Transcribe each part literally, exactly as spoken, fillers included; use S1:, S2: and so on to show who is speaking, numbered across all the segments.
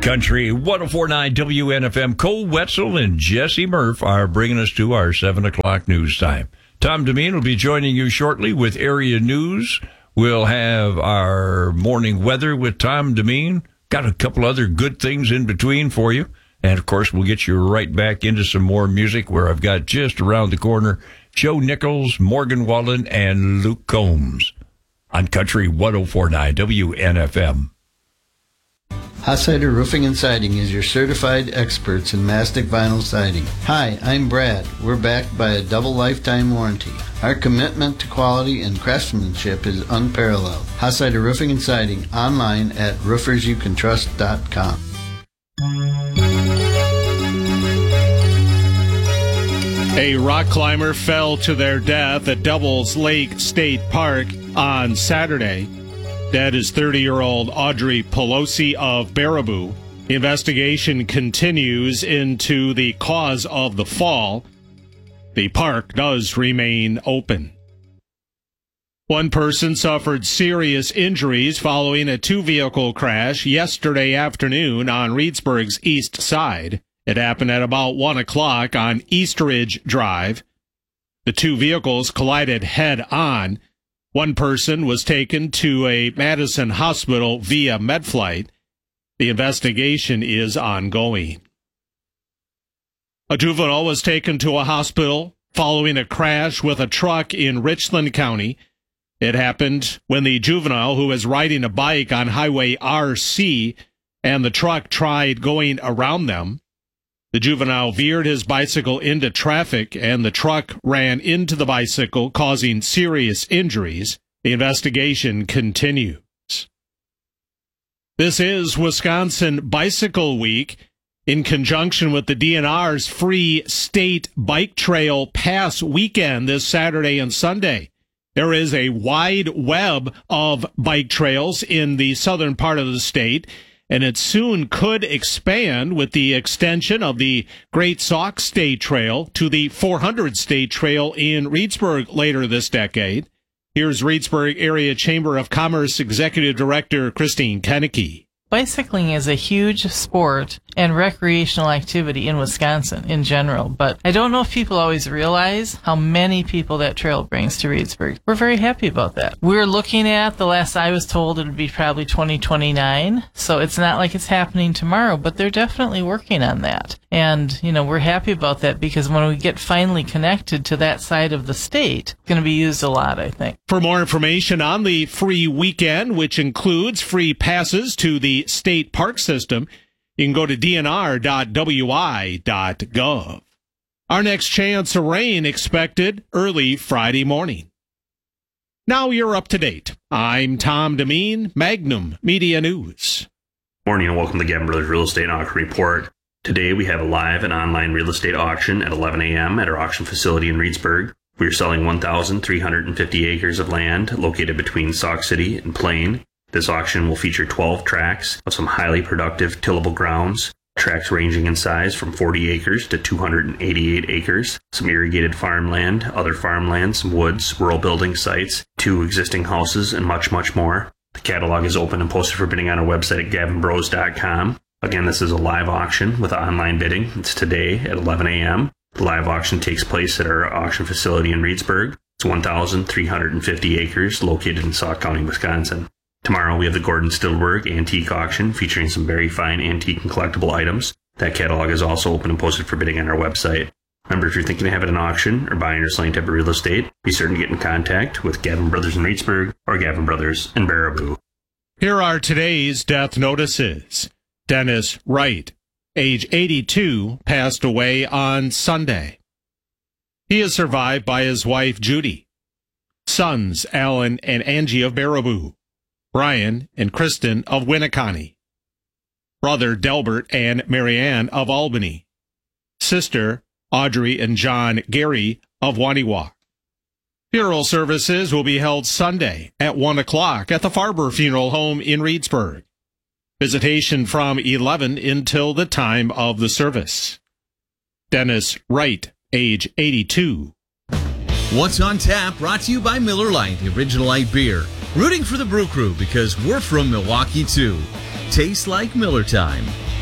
S1: Country one oh four point nine W N F M. Cole Wetzel and Jesse Murph are bringing us to our seven o'clock news time. Tom Demeen will be joining you shortly with area news. We'll have our morning weather with Tom Demeen. Got a couple other good things in between for you. And, of course, we'll get you right back into some more music where I've got just around the corner Joe Nichols, Morgan Wallen, and Luke Combs on Country one oh four point nine W N F M.
S2: Hossider Roofing and Siding is your certified experts in mastic vinyl siding. Hi, I'm Brad. We're backed by a double lifetime warranty. Our commitment to quality and craftsmanship is unparalleled. Hossider Roofing and Siding, online at roofers you can trust dot com.
S3: A rock climber fell to their death at Devils Lake State Park on Saturday. Dead is thirty-year-old Audrey Pelosi of Baraboo. The investigation continues into the cause of the fall. The park does remain open. One person suffered serious injuries following a two-vehicle crash yesterday afternoon on Reedsburg's east side. It happened at about one o'clock on Eastridge Drive. The two vehicles collided head-on. One person was taken to a Madison hospital via MedFlight. The investigation is ongoing. A juvenile was taken to a hospital following a crash with a truck in Richland County. It happened when the juvenile, who was riding a bike on Highway R C, and the truck tried going around them. The juvenile veered his bicycle into traffic, and the truck ran into the bicycle, causing serious injuries. The investigation continues. This is Wisconsin Bicycle Week. In conjunction with the D N R's free state bike trail pass weekend this Saturday and Sunday. There is a wide web of bike trails in the southern part of the state, and it soon could expand with the extension of the Great Sauk State Trail to the four hundred State Trail in Reedsburg later this decade. Here's Reedsburg Area Chamber of Commerce Executive Director Christine Kennecke.
S4: Bicycling is a huge sport and recreational activity in Wisconsin in general, but I don't know if people always realize how many people that trail brings to Reedsburg. We're very happy about that. We're looking at, the last I was told, it would be probably twenty twenty-nine, so it's not like it's happening tomorrow, but they're definitely working on that. And, you know, we're happy about that because when we get finally connected to that side of the state, it's going to be used a lot, I think.
S3: For more information on the free weekend, which includes free passes to the state park system, you can go to d n r dot w i dot gov. Our next chance of rain expected early Friday morning. Now you're up to date. I'm Tom Demeen, Magnum Media News.
S5: Morning and welcome to the Gavin Brothers Real Estate Auction Report. Today we have a live and online real estate auction at eleven a m at our auction facility in Reedsburg. We are selling one thousand three hundred fifty acres of land located between Sauk City and Plain. This auction will feature twelve tracts of some highly productive tillable grounds, tracts ranging in size from forty acres to two hundred eighty-eight acres, some irrigated farmland, other farmland, some woods, rural building sites, two existing houses, and much, much more. The catalog is open and posted for bidding on our website at gavin bros dot com. Again, this is a live auction with online bidding. It's today at eleven a m The live auction takes place at our auction facility in Reedsburg. It's one thousand three hundred fifty acres located in Sauk County, Wisconsin. Tomorrow we have the Gordon Stillberg Antique Auction featuring some very fine antique and collectible items. That catalog is also open and posted for bidding on our website. Remember, if you're thinking of having an auction or buying or selling type of real estate, be certain to get in contact with Gavin Brothers in Reedsburg or Gavin Brothers in Baraboo.
S3: Here are today's death notices. Dennis Wright, age eighty-two, passed away on Sunday. He is survived by his wife, Judy, sons, Alan and Angie of Baraboo, Brian and Kristen of Winneconne, brother Delbert and Marianne of Albany, sister Audrey and John Gary of Waniwa. Funeral services will be held Sunday at one o'clock at the Farber Funeral Home in Reedsburg. Visitation from eleven until the time of the service. Dennis Wright, age eighty-two.
S6: What's on Tap, brought to you by Miller Lite, the original light beer. Rooting for the Brew Crew because we're from Milwaukee too. Tastes like Miller time.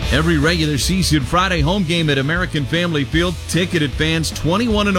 S6: Every regular season Friday home game at American Family Field, ticketed fans twenty-one and